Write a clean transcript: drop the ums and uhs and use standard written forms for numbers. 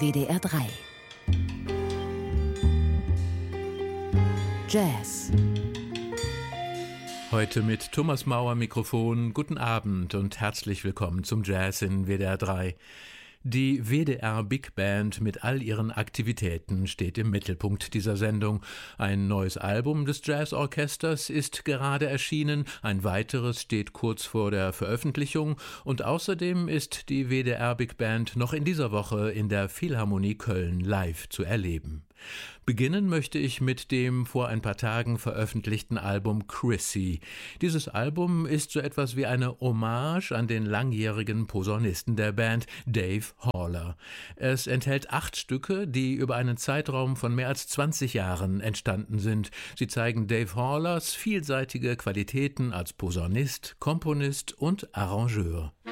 WDR 3. Jazz. Heute mit Thomas Mauer Mikrofon. Guten Abend und herzlich willkommen zum Jazz in WDR 3. Die WDR Big Band mit all ihren Aktivitäten steht im Mittelpunkt dieser Sendung. Ein neues Album des Jazzorchesters ist gerade erschienen, ein weiteres steht kurz vor der Veröffentlichung und außerdem ist die WDR Big Band noch in dieser Woche in der Philharmonie Köln live zu erleben. Beginnen möchte ich mit dem vor ein paar Tagen veröffentlichten Album Chrissy. Dieses Album ist so etwas wie eine Hommage an den langjährigen Posaunisten der Band, Dave Haller. Es enthält 8 Stücke, die über einen Zeitraum von mehr als 20 Jahren entstanden sind. Sie zeigen Dave Hallers vielseitige Qualitäten als Posaunist, Komponist und Arrangeur.